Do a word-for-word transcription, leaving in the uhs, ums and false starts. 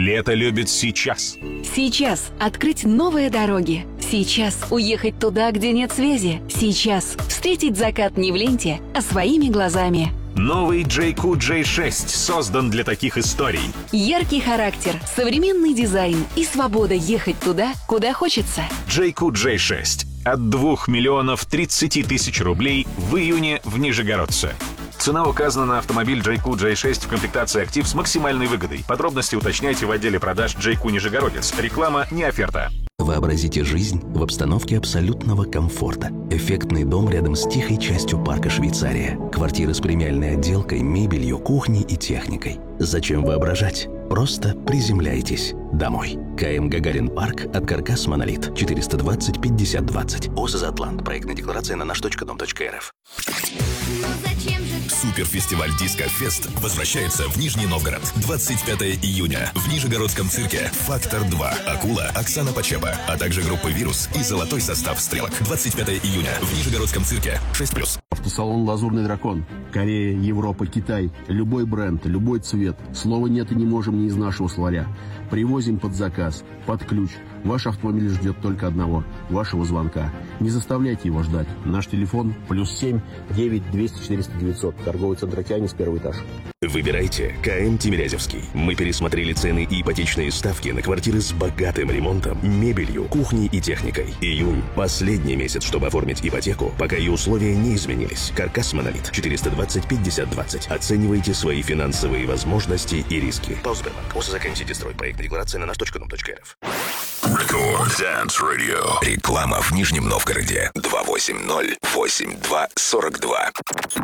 Лето любит сейчас. Сейчас открыть новые дороги. Сейчас уехать туда, где нет связи. Сейчас встретить закат не в ленте, а своими глазами. Новый джей кью джей шесть создан для таких историй. Яркий характер, современный дизайн и свобода ехать туда, куда хочется. джей кью джей шесть от двух миллионов тридцати тысяч рублей в июне в Нижегородце. Цена указана на автомобиль джей кью джей шесть в комплектации «Актив» с максимальной выгодой. Подробности уточняйте в отделе продаж джей кью Нижегородец. Реклама не оферта. Вообразите жизнь в обстановке абсолютного комфорта. Эффектный дом рядом с тихой частью парка Швейцария. Квартиры с премиальной отделкой, мебелью, кухней и техникой. Зачем воображать? Просто приземляйтесь домой. КМ Гагарин Парк от Каркас Монолит. четыреста двадцать пятьдесят двадцать. ОСЗ Атлант. Проектная декларация на наш точка дом точка эр эф. Суперфестиваль Диско Фест возвращается в Нижний Новгород. двадцать пятого июня в Нижегородском цирке «Фактор два». Акула, Оксана Почеба, а также группа «Вирус» и золотой состав «Стрелок». двадцать пятого июня в Нижегородском цирке шесть плюс. Автосалон «Лазурный дракон». Корея, Европа, Китай. Любой бренд, любой цвет. Слова нет и не можем не из нашего словаря. Привозим под заказ, под ключ. Ваш автомобиль ждет только одного – вашего звонка. Не заставляйте его ждать. Наш телефон плюс семь девять двести четыреста девятьсот. Торговый центр «Океанис», первый этаж. Выбирайте КМ Тимирязевский. Мы пересмотрели цены и ипотечные ставки на квартиры с богатым ремонтом, мебелью, кухней и техникой. Июнь – последний месяц, чтобы оформить ипотеку, пока и условия не изменились. Каркас Монолит. четыреста двадцать пятьдесят двадцать. Оценивайте свои финансовые возможности и риски. Паузбербанк. ОСЗ «Строй». Проектная декларация на наш точка дом точка эр эф. Рекорд Dance Radio. Реклама в Нижнем Новгороде. два восемь ноль восемь два сорок два.